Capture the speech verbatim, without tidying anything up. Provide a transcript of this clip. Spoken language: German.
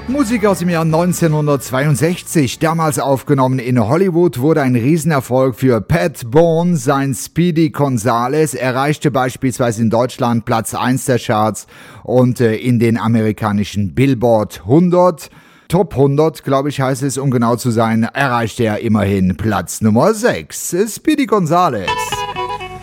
Musik aus dem Jahr neunzehnhundertzweiundsechzig, damals aufgenommen in Hollywood, wurde ein Riesenerfolg für Pat Boone. Sein Speedy Gonzales erreichte beispielsweise in Deutschland Platz eins der Charts und äh, in den amerikanischen Billboard hundert. Top hundert, glaube ich, heißt es, um genau zu sein, erreichte er immerhin Platz Nummer sechs. Speedy Gonzales.